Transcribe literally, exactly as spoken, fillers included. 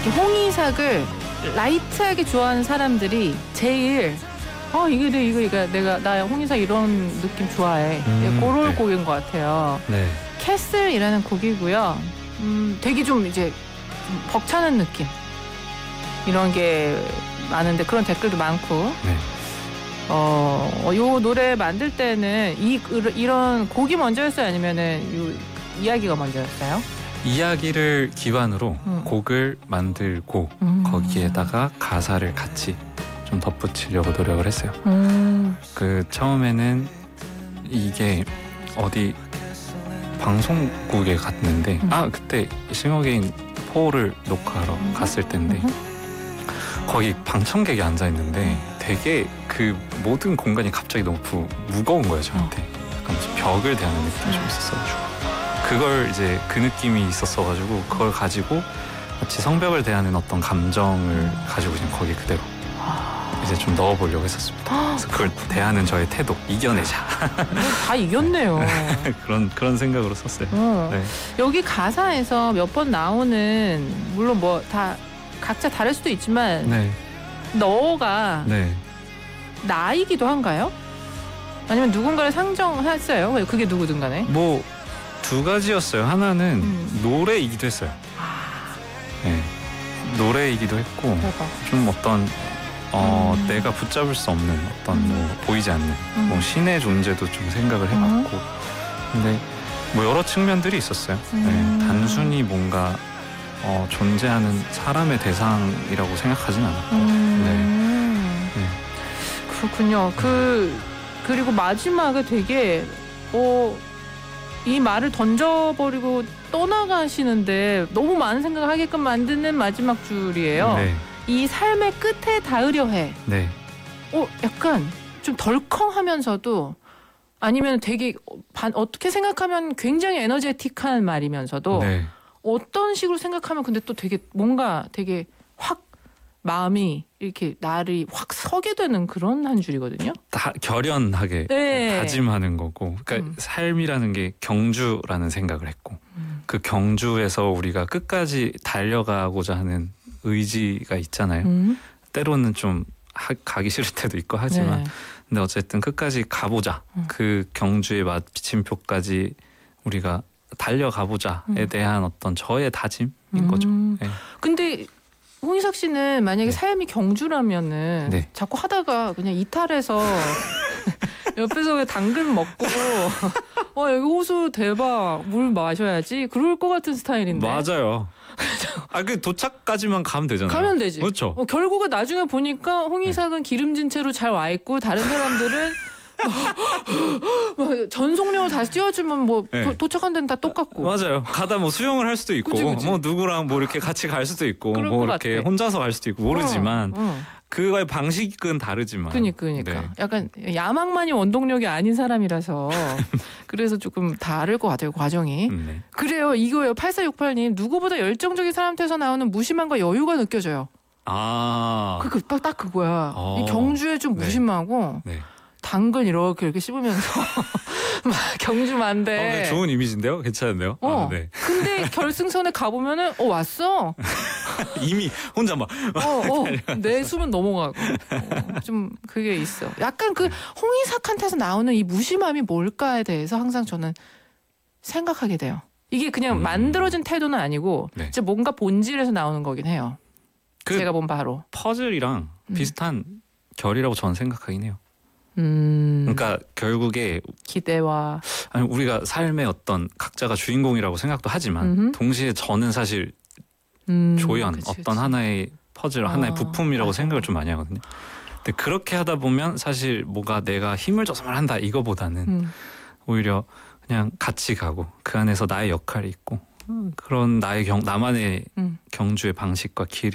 홍이삭을 라이트하게 좋아하는 사람들이 제일 어 이게 내 이거 이거 내가 나 홍이삭 이런 느낌 좋아해. 음, 그런 네. 곡인 것 같아요. 네. 캐슬이라는 곡이고요. 음, 되게 좀 이제 좀 벅차는 느낌 이런 게 많은데 그런 댓글도 많고. 네. 어, 요 노래 만들 때는 이 이런 곡이 먼저였어요, 아니면은 요 이야기가 먼저였어요? 이야기를 기반으로 음. 곡을 만들고 음. 거기에다가 가사를 같이 좀 덧붙이려고 노력을 했어요. 음. 그 처음에는 이게 어디 방송국에 갔는데 음. 아 그때 싱어게인 포를 녹화하러 음. 갔을 때인데 음. 거기 방청객이 앉아 있는데 되게 그 모든 공간이 갑자기 너무 부, 무거운 거예요 저한테. 약간 무슨 벽을 대하는 느낌이 좀 있었어가지고 그걸 이제 그 느낌이 있었어가지고 그걸 가지고 마치 성벽을 대하는 어떤 감정을 가지고 그냥 거기 그대로 이제 좀 넣어보려고 했었습니다. 그래서 그걸 대하는 저의 태도 이겨내자 다 이겼네요. 그런 그런 생각으로 썼어요. 어. 네. 여기 가사에서 몇 번 나오는 물론 뭐 다 각자 다를 수도 있지만 네. 너가 네. 나이기도 한가요? 아니면 누군가를 상정했어요? 그게 누구든 간에? 뭐 두 가지였어요. 하나는 음. 노래이기도 했어요. 네. 노래이기도 했고 대박. 좀 어떤 어, 음. 내가 붙잡을 수 없는 어떤 음. 뭐 보이지 않는 음. 뭐 신의 존재도 좀 생각을 해봤고 근데 뭐 여러 측면들이 있었어요. 음. 네. 단순히 뭔가 어, 존재하는 사람의 대상이라고 생각하진 않았고 음. 네. 네. 그렇군요. 그 그리고 마지막에 되게 어, 이 말을 던져버리고 떠나가시는데 너무 많은 생각을 하게끔 만드는 마지막 줄이에요. 네. 이 삶의 끝에 닿으려 해. 네. 어, 약간 좀 덜컹하면서도 아니면 되게 반, 어떻게 생각하면 굉장히 에너제틱한 말이면서도 네. 어떤 식으로 생각하면 근데 또 되게 뭔가 되게 확 마음이 이렇게 날이 확 서게 되는 그런 한 줄이거든요. 다 결연하게 네. 다짐하는 거고 그러니까 음. 삶이라는 게 경주라는 생각을 했고 음. 그 경주에서 우리가 끝까지 달려가고자 하는 의지가 있잖아요. 음. 때로는 좀 하, 가기 싫을 때도 있고 하지만 네. 근데 어쨌든 끝까지 가보자. 음. 그 경주의 마침표까지 우리가 달려가보자에 음. 대한 어떤 저의 다짐인 음. 거죠. 네. 근데 홍희삭 씨는 만약에 네. 삶이 경주라면은 네. 자꾸 하다가 그냥 이탈해서 옆에서 그냥 당근 먹고 어 여기 호수 대박 물 마셔야지 그럴 것 같은 스타일인데. 맞아요. 아, 그 도착까지만 가면 되잖아요. 가면 되지. 그렇죠. 어, 결국은 나중에 보니까 홍희삭은 기름진 채로 잘 와 있고 다른 사람들은 뭐 전속력을 다시 띄워주면 뭐 네. 도, 도착한 데는 다 똑같고. 맞아요. 가다 뭐 수영을 할 수도 있고, 그치, 그치. 뭐 누구랑 뭐 이렇게 같이 갈 수도 있고, 그럴 뭐 것 이렇게 같아. 혼자서 갈 수도 있고 모르지만 어, 어. 그거의 방식은 다르지만. 그니까, 그니까. 네. 약간 야망만이 원동력이 아닌 사람이라서 그래서 조금 다를 것 같아요, 과정이. 음, 네. 그래요, 이거예요. 팔사육팔 님. 누구보다 열정적인 사람한테서 나오는 무심함과 여유가 느껴져요. 아, 그, 그, 딱, 딱 그거야. 어. 이 경주에 좀 네. 무심하고 네. 당근 이렇게 이렇게 씹으면서 막 경주만데. 어, 네, 좋은 이미지인데요? 괜찮은데요? 어. 아, 네. 근데 결승선에 가보면은 어 왔어. 이미 혼자 막. 어, 어, 내 숨은 넘어가고. 어, 좀 그게 있어. 약간 그 홍희삭한테서 나오는 이 무심함이 뭘까에 대해서 항상 저는 생각하게 돼요. 이게 그냥 음. 만들어진 태도는 아니고 네. 진짜 뭔가 본질에서 나오는 거긴 해요. 그 제가 본 바로. 퍼즐이랑 음. 비슷한 결이라고 저는 생각하긴 해요. 음, 그러니까 결국에 기대와 아니, 우리가 삶의 어떤 각자가 주인공이라고 생각도 하지만 음흠. 동시에 저는 사실 음, 조연 그치, 어떤 그치. 하나의 퍼즐 하나의 아, 부품이라고 맞아. 생각을 좀 많이 하거든요. 근데 그렇게 하다 보면 사실 뭐가 내가 힘을 줘서만 한다 이거보다는 음. 오히려 그냥 같이 가고 그 안에서 나의 역할이 있고 그런 나의 경 나만의 음. 경주의 방식과 길이